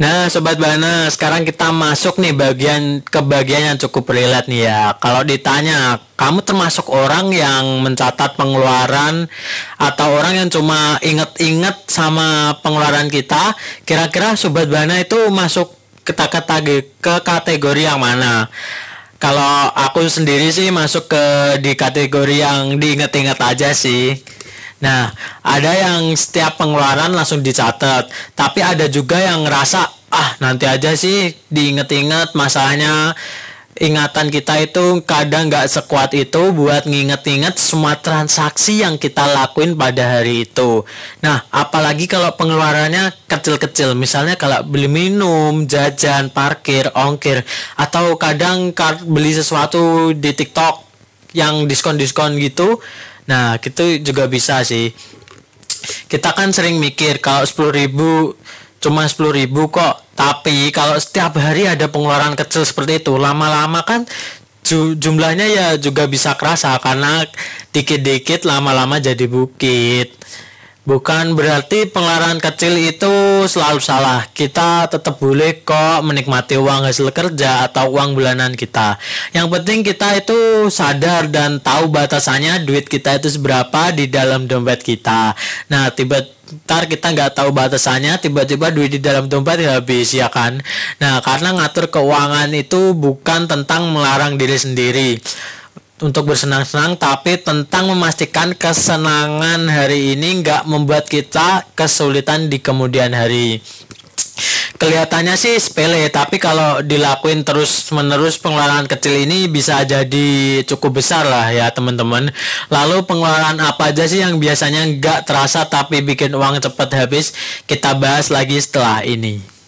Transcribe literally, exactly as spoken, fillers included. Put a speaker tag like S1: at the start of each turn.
S1: Nah, Sobat Bana, sekarang kita masuk nih bagian ke bagian yang cukup relate nih ya. Kalau ditanya, kamu termasuk orang yang mencatat pengeluaran atau orang yang cuma inget-inget sama pengeluaran kita? Kira-kira Sobat Bana itu masuk ke kategori ke kategori yang mana? Kalau aku sendiri sih masuk ke di kategori yang diinget-inget aja sih. Nah, ada yang setiap pengeluaran langsung dicatat, tapi ada juga yang ngerasa, ah nanti aja sih diinget-inget, masalahnya ingatan kita itu kadang nggak sekuat itu buat nginget-inget semua transaksi yang kita lakuin pada hari itu. Nah, apalagi kalau pengeluarannya kecil-kecil, misalnya kalau beli minum, jajan, parkir, ongkir, atau kadang kar- beli sesuatu di TikTok yang diskon-diskon gitu. Nah, gitu juga bisa sih. Kita kan sering mikir kalau sepuluh ribu cuma sepuluh ribu kok. Tapi kalau setiap hari ada pengeluaran kecil seperti itu, lama-lama kan ju- jumlahnya ya juga bisa kerasa karena dikit-dikit lama-lama jadi bukit. Bukan berarti pengeluaran kecil itu selalu salah. Kita tetap boleh kok menikmati uang hasil kerja atau uang bulanan kita. Yang penting kita itu sadar dan tahu batasannya duit kita itu seberapa di dalam dompet kita. Nah, tiba ntar kita nggak tahu batasannya, tiba-tiba duit di dalam dompet habis ya kan. Nah, karena ngatur keuangan itu bukan tentang melarang diri sendiri untuk bersenang-senang, tapi tentang memastikan kesenangan hari ini nggak membuat kita kesulitan di kemudian hari. Kelihatannya sih sepele, tapi kalau dilakuin terus-menerus pengeluaran kecil ini bisa jadi cukup besar lah ya teman-teman. Lalu pengeluaran apa aja sih yang biasanya nggak terasa tapi bikin uang cepat habis? Kita bahas lagi setelah ini.